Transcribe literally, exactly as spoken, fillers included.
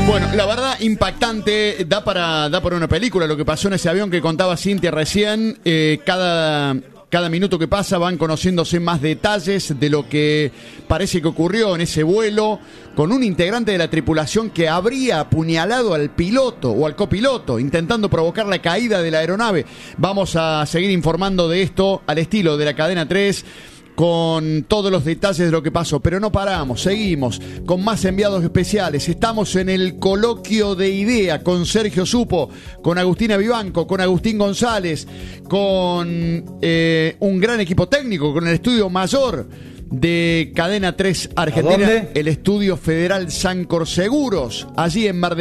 Bueno, la verdad, impactante, da para, da para una película lo que pasó en ese avión que contaba Cintia recién. Eh, cada, cada minuto que pasa van conociéndose más detalles de lo que parece que ocurrió en ese vuelo con un integrante de la tripulación que habría apuñalado al piloto o al copiloto, intentando provocar la caída de la aeronave. Vamos a seguir informando de esto al estilo de la Cadena tres, con todos los detalles de lo que pasó, pero no paramos, seguimos con más enviados especiales. Estamos en el coloquio de idea con Sergio Supo, con Agustina Vivanco, con Agustín González, con eh, un gran equipo técnico, con el estudio mayor de Cadena tres Argentina, el Estudio Federal Sancor Seguros, allí en Mar del